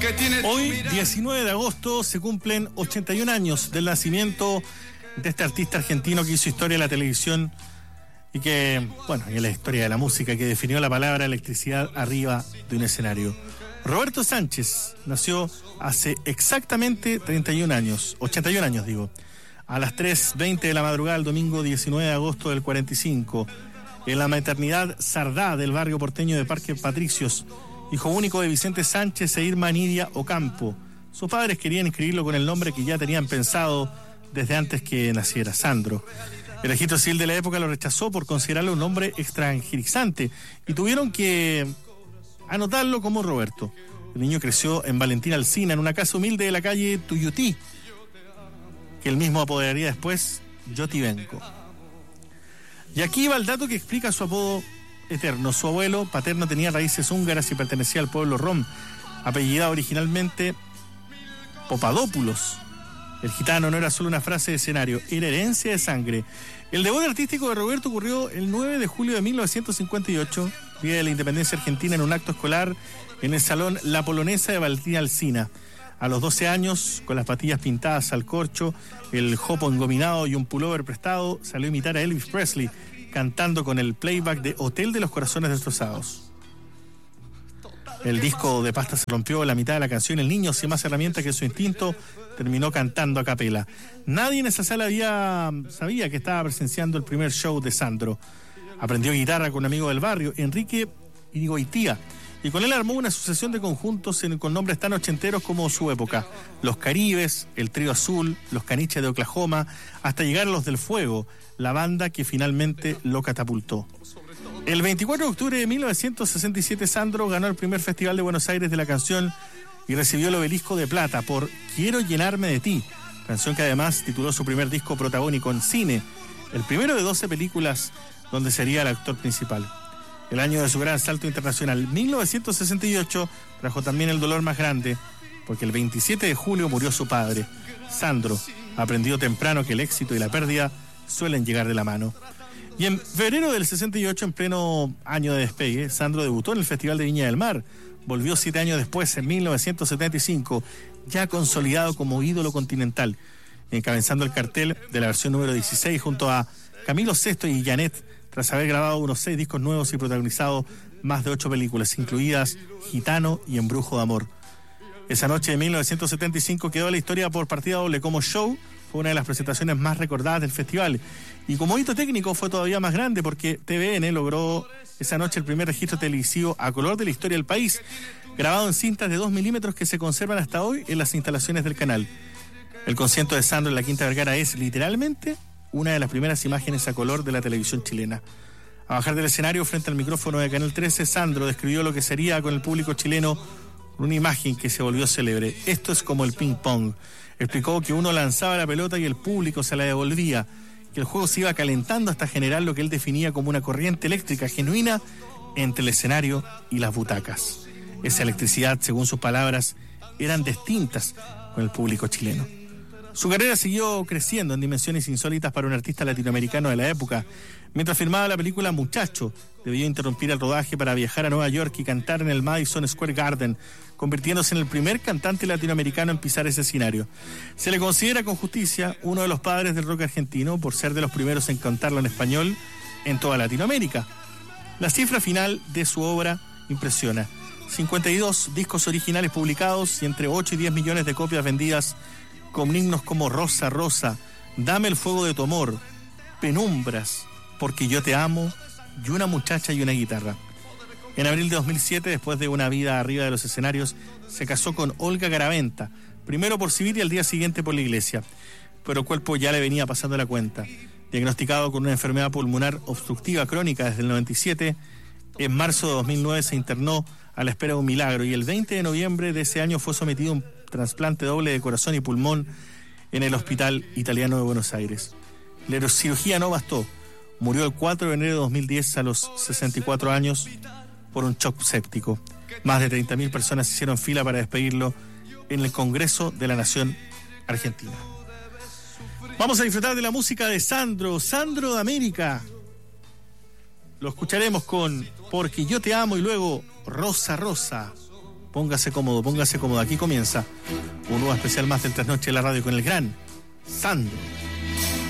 Hoy, 19 de agosto, se cumplen 81 años del nacimiento de este artista argentino que hizo historia en la televisión y que, bueno, y en la historia de la música, que definió la palabra electricidad arriba de un escenario. Roberto Sánchez nació hace exactamente 81 años, a las 3:20 de la madrugada del domingo 19 de agosto del 45, en la maternidad Sardá del barrio porteño de Parque Patricios, hijo único de Vicente Sánchez e Irma Nidia Ocampo. Sus padres querían inscribirlo con el nombre que ya tenían pensado desde antes que naciera, Sandro. El registro civil de la época lo rechazó por considerarlo un nombre extranjerizante y tuvieron que anotarlo como Roberto. El niño creció en Valentín Alsina, en una casa humilde de la calle Tuyutí, que él mismo apodaría después Yotibenco. Y aquí va el dato que explica su apodo eterno. Su abuelo paterno tenía raíces húngaras y pertenecía al pueblo rom, apellidado originalmente Popadopoulos. El gitano no era solo una frase de escenario, era herencia de sangre. El debut artístico de Roberto ocurrió el 9 de julio de 1958, día de la independencia argentina, en un acto escolar en el Salón La Polonesa de Valentín Alsina. A los 12 años, con las patillas pintadas al corcho, el jopo engominado y un pullover prestado, salió a imitar a Elvis Presley, cantando con el playback de Hotel de los Corazones Destrozados. El disco de pasta se rompió a la mitad de la canción. El niño, sin más herramientas que su instinto, terminó cantando a capela. Nadie en esa sala sabía que estaba presenciando el primer show de Sandro. Aprendió guitarra con un amigo del barrio, Enrique Irigoitía, y con él armó una sucesión de conjuntos con nombres tan ochenteros como su época: Los Caribes, el Trío Azul, Los Caniches de Oklahoma, hasta llegar a Los del Fuego, la banda que finalmente lo catapultó. El 24 de octubre de 1967, Sandro ganó el primer Festival de Buenos Aires de la canción y recibió el Obelisco de Plata por Quiero llenarme de ti, canción que además tituló su primer disco protagónico en cine, el primero de 12 películas donde sería el actor principal. El año de su gran salto internacional, 1968, trajo también el dolor más grande, porque el 27 de julio murió su padre. Sandro aprendió temprano que el éxito y la pérdida suelen llegar de la mano. Y en febrero del 68, en pleno año de despegue, Sandro debutó en el Festival de Viña del Mar. Volvió 7 años después, en 1975, ya consolidado como ídolo continental, encabezando el cartel de la versión número 16 junto a Camilo Sesto y Janet, tras haber grabado unos 6 discos nuevos y protagonizado más de 8 películas, incluidas Gitano y Embrujo de Amor. Esa noche de 1975 quedó la historia por partida doble como show. Fue una de las presentaciones más recordadas del festival. Y como hito técnico fue todavía más grande, porque TVN logró esa noche el primer registro televisivo a color de la historia del país, grabado en cintas de 2 milímetros que se conservan hasta hoy en las instalaciones del canal. El concierto de Sandro en la Quinta Vergara es literalmente una de las primeras imágenes a color de la televisión chilena. A bajar del escenario frente al micrófono de Canal 13, Sandro describió lo que sería con el público chileno una imagen que se volvió célebre. Esto es como el ping pong. Explicó que uno lanzaba la pelota y el público se la devolvía, que el juego se iba calentando hasta generar lo que él definía como una corriente eléctrica genuina entre el escenario y las butacas. Esa electricidad, según sus palabras, eran distintas con el público chileno. Su carrera siguió creciendo en dimensiones insólitas para un artista latinoamericano de la época. Mientras filmaba la película Muchacho, debió interrumpir el rodaje para viajar a Nueva York y cantar en el Madison Square Garden, convirtiéndose en el primer cantante latinoamericano en pisar ese escenario. Se le considera con justicia uno de los padres del rock argentino por ser de los primeros en cantarlo en español en toda Latinoamérica. La cifra final de su obra impresiona: 52 discos originales publicados y entre 8 y 10 millones de copias vendidas, con himnos como Rosa, Rosa, Dame el fuego de tu amor, Penumbras, Porque yo te amo, y Una muchacha y una guitarra. En abril de 2007, después de una vida arriba de los escenarios, se casó con Olga Garaventa, primero por civil y al día siguiente por la iglesia. Pero el cuerpo ya le venía pasando la cuenta. Diagnosticado con una enfermedad pulmonar obstructiva crónica desde el 97, en marzo de 2009 se internó a la espera de un milagro y el 20 de noviembre de ese año fue sometido a un trasplante doble de corazón y pulmón en el Hospital Italiano de Buenos Aires. La neurocirugía no bastó. Murió el 4 de enero de 2010 a los 64 años por un shock séptico. Más de 30.000 personas hicieron fila para despedirlo en el Congreso de la Nación Argentina. Vamos a disfrutar de la música de Sandro de América. Lo escucharemos con Porque yo te amo y luego Rosa, Rosa. Póngase cómodo, póngase cómodo. Aquí comienza un nuevo especial más del Trasnoche de la Radio con el gran Sandro.